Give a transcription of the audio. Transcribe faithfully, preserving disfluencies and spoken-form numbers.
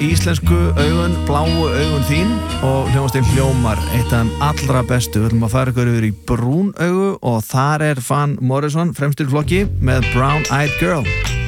íslensku augun, bláu augun þín og hljómsveitin hljómar eitt af þeim allra bestu. Við ætlum að fara ykkur yfir í brún augu og þar er Van Morrison fremstur í flokki með Brown Eyed Girl.